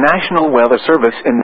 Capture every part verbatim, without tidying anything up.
National Weather Service in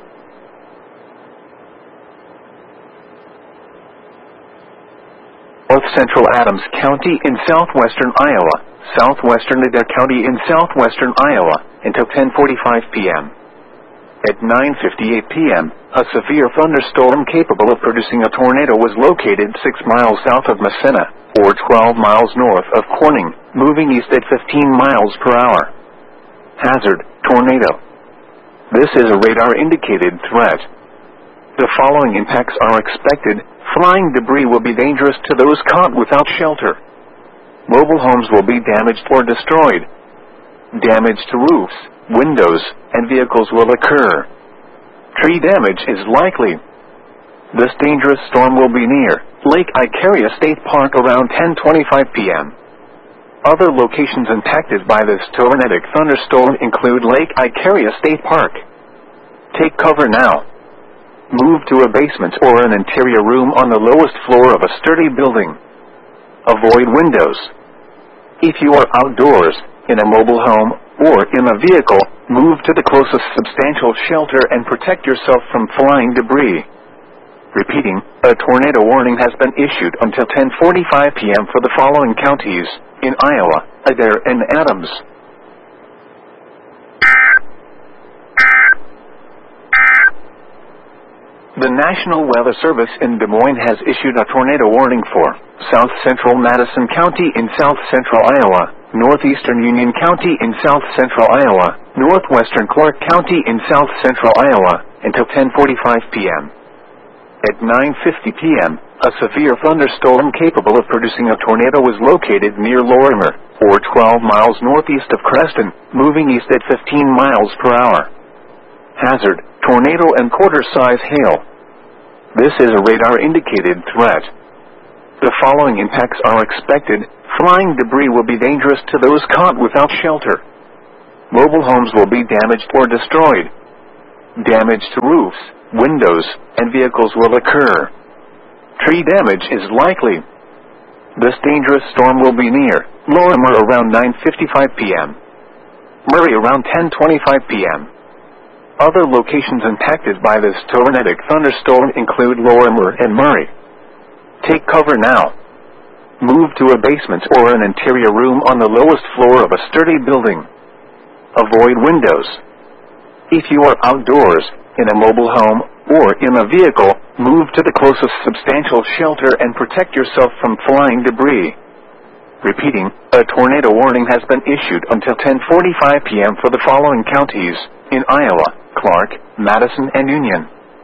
North Central Adams County in southwestern Iowa, southwestern Adair County in southwestern Iowa, until ten forty-five p m At nine fifty-eight p m, a severe thunderstorm capable of producing a tornado was located six miles south of Massena, or twelve miles north of Corning, moving east at fifteen miles per hour. Hazard: tornado. This is a radar-indicated threat. The following impacts are expected. Flying debris will be dangerous to those caught without shelter. Mobile homes will be damaged or destroyed. Damage to roofs, windows, and vehicles will occur. Tree damage is likely. This dangerous storm will be near Lake Icaria State Park around ten twenty-five p m Other locations impacted by this tornadic thunderstorm include Lake Icaria State Park. Take cover now. Move to a basement or an interior room on the lowest floor of a sturdy building. Avoid windows. If you are outdoors, in a mobile home, or in a vehicle, move to the closest substantial shelter and protect yourself from flying debris. Repeating, a tornado warning has been issued until ten forty-five p m for the following counties in Iowa, Adair and Adams. The National Weather Service in Des Moines has issued a tornado warning for south central Madison County in south central Iowa, northeastern Union County in south central Iowa, northwestern Clark County in south central Iowa, until ten forty-five p m At nine fifty p m, a severe thunderstorm capable of producing a tornado was located near Lorimer, or twelve miles northeast of Creston, moving east at fifteen miles per hour. Hazard: tornado and quarter-size hail. This is a radar-indicated threat. The following impacts are expected. Flying debris will be dangerous to those caught without shelter. Mobile homes will be damaged or destroyed. Damage to roofs, windows, and vehicles will occur. Tree damage is likely. This dangerous storm will be near Lorimer around nine fifty-five p m Murray around ten twenty-five p m Other locations impacted by this tornadic thunderstorm include Lorimer and Murray. Take cover now. Move to a basement or an interior room on the lowest floor of a sturdy building. Avoid windows. If you are outdoors, in a mobile home, or in a vehicle, move to the closest substantial shelter and protect yourself from flying debris. Repeating, a tornado warning has been issued until ten forty-five p m for the following counties in Iowa, Clark, Madison, and Union.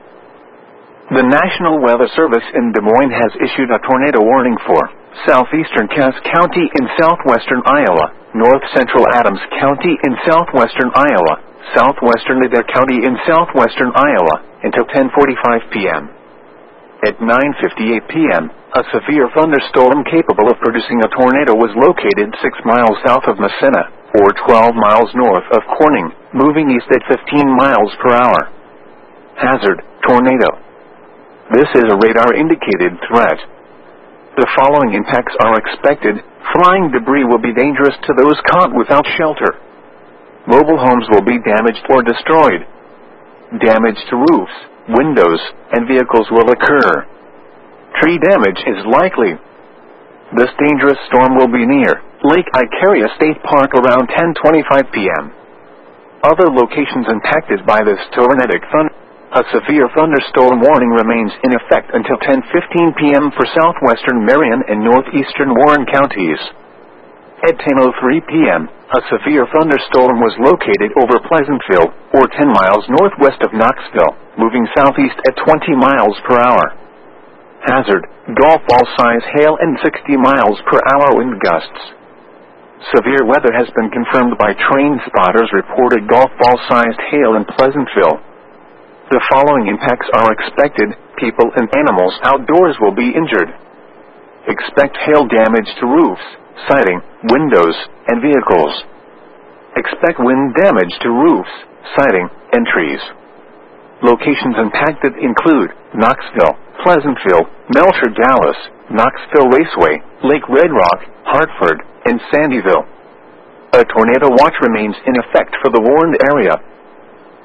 The National Weather Service in Des Moines has issued a tornado warning for southeastern Cass County in southwestern Iowa, north central Adams County in southwestern Iowa, southwestern Adair County in southwestern Iowa, until ten forty-five p m At nine fifty-eight p m, a severe thunderstorm capable of producing a tornado was located six miles south of Massena, or twelve miles north of Corning, moving east at fifteen miles per hour. Hazard: tornado. This is a radar-indicated threat. The following impacts are expected. Flying debris will be dangerous to those caught without shelter. Mobile homes will be damaged or destroyed. Damage to roofs, windows, and vehicles will occur. Tree damage is likely. This dangerous storm will be near Lake Icaria State Park around ten twenty-five p m Other locations impacted by this tornadic thunder. A severe thunderstorm warning remains in effect until ten fifteen p m for southwestern Marion and northeastern Warren counties. At ten oh three p m, a severe thunderstorm was located over Pleasantville, or ten miles northwest of Knoxville, moving southeast at twenty miles per hour. Hazard: golf ball-size hail and sixty miles per hour wind gusts. Severe weather has been confirmed by train spotters reported golf ball-sized hail in Pleasantville. The following impacts are expected. People and animals outdoors will be injured. Expect hail damage to roofs, siding, windows, and vehicles. Expect wind damage to roofs, siding, and trees. Locations impacted include Knoxville, Pleasantville, Melcher, Dallas, Knoxville Raceway, Lake Red Rock, Hartford, and Sandyville. A tornado watch remains in effect for the warned area.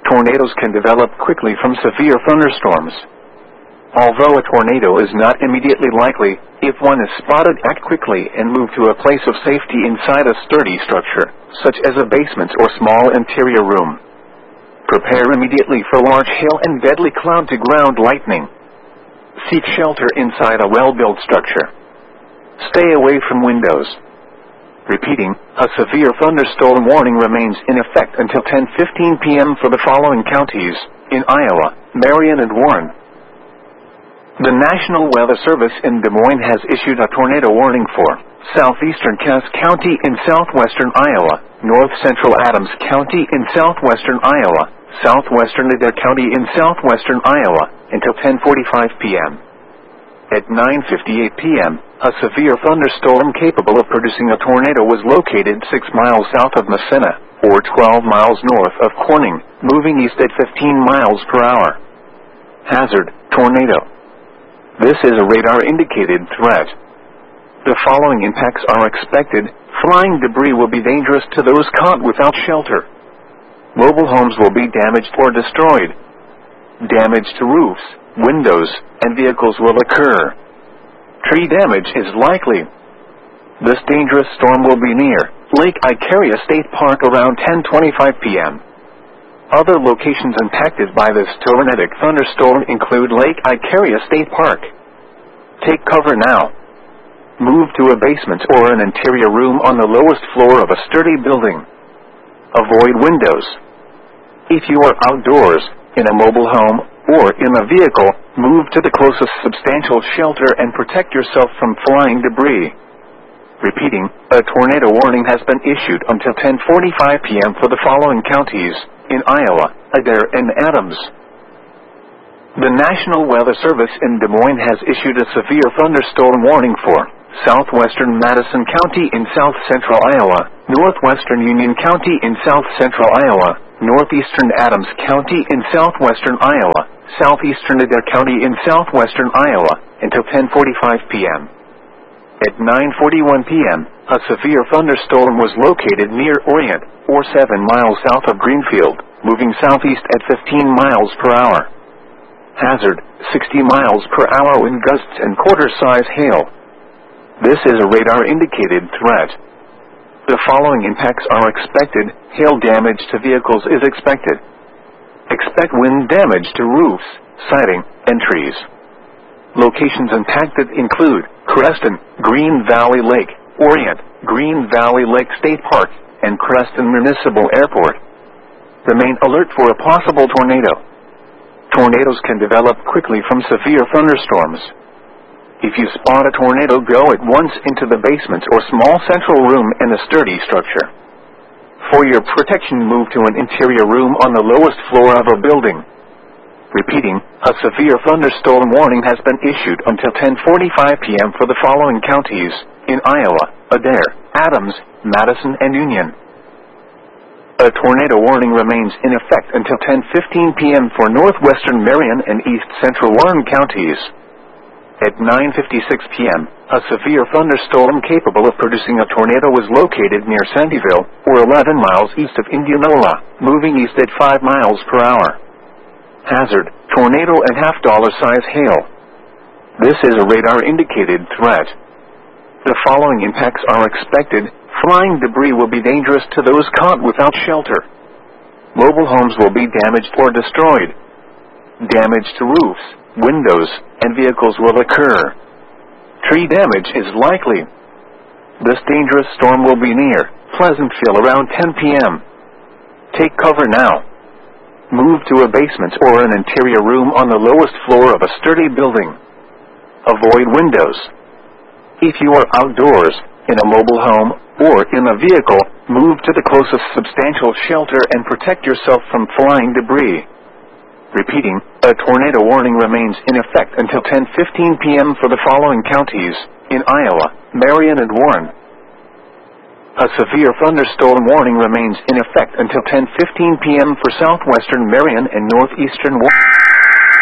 Tornadoes can develop quickly from severe thunderstorms. Although a tornado is not immediately likely, if one is spotted, act quickly and move to a place of safety inside a sturdy structure, such as a basement or small interior room. Prepare immediately for large hail and deadly cloud-to-ground lightning. Seek shelter inside a well-built structure. Stay away from windows. Repeating, a severe thunderstorm warning remains in effect until ten fifteen p m for the following counties in Iowa, Marion, and Warren. The National Weather Service in Des Moines has issued a tornado warning for southeastern Cass County in southwestern Iowa, north-central Adams County in southwestern Iowa, southwestern Adair County in southwestern Iowa, until ten forty-five p m At nine fifty-eight p m, a severe thunderstorm capable of producing a tornado was located six miles south of Massena, or twelve miles north of Corning, moving east at fifteen miles per hour. Hazard, tornado. This is a radar-indicated threat. The following impacts are expected. Flying debris will be dangerous to those caught without shelter. Mobile homes will be damaged or destroyed. Damage to roofs, windows, and vehicles will occur. Tree damage is likely. This dangerous storm will be near Lake Icaria State Park around ten twenty-five p m Other locations impacted by this tornadic thunderstorm include Lake Icaria State Park. Take cover now. Move to a basement or an interior room on the lowest floor of a sturdy building. Avoid windows. If you are outdoors, in a mobile home, or in a vehicle, move to the closest substantial shelter and protect yourself from flying debris. Repeating, a tornado warning has been issued until ten forty-five p m for the following counties in Iowa, Adair, and Adams. The National Weather Service in Des Moines has issued a severe thunderstorm warning for southwestern Madison County in south-central Iowa, northwestern Union County in south-central Iowa, northeastern Adams County in southwestern Iowa, southeastern Adair County in southwestern Iowa, until ten forty-five p m At nine forty-one p m, a severe thunderstorm was located near Orient, or seven miles south of Greenfield, moving southeast at fifteen miles per hour. Hazard, sixty miles per hour wind gusts and quarter-size hail. This is a radar-indicated threat. The following impacts are expected. Hail damage to vehicles is expected. Expect wind damage to roofs, siding, and trees. Locations impacted include Creston, Green Valley Lake, Orient, Green Valley Lake State Park, and Creston Municipal Airport. Remain alert for a possible tornado. Tornadoes can develop quickly from severe thunderstorms. If you spot a tornado, go at once into the basement or small central room in a sturdy structure. For your protection, move to an interior room on the lowest floor of a building. Repeating, a severe thunderstorm warning has been issued until ten forty-five p m for the following counties in Iowa, Adair, Adams, Madison, and Union. A tornado warning remains in effect until ten fifteen p m for northwestern Marion and east central Warren counties. At nine fifty-six p m, a severe thunderstorm capable of producing a tornado was located near Sandyville, or eleven miles east of Indianola, moving east at five miles per hour. Hazard, tornado and half-dollar size hail. This is a radar-indicated threat. The following impacts are expected. Flying debris will be dangerous to those caught without shelter. Mobile homes will be damaged or destroyed. Damage to roofs, windows, and vehicles will occur. Tree damage is likely. This dangerous storm will be near Pleasantville around ten p m Take cover now. Move to a basement or an interior room on the lowest floor of a sturdy building. Avoid windows. If you are outdoors, in a mobile home, or in a vehicle, move to the closest substantial shelter and protect yourself from flying debris. Repeating, a tornado warning remains in effect until ten fifteen p m for the following counties in Iowa, Marion, and Warren. A severe thunderstorm warning remains in effect until ten fifteen p m for southwestern Marion and northeastern Warren.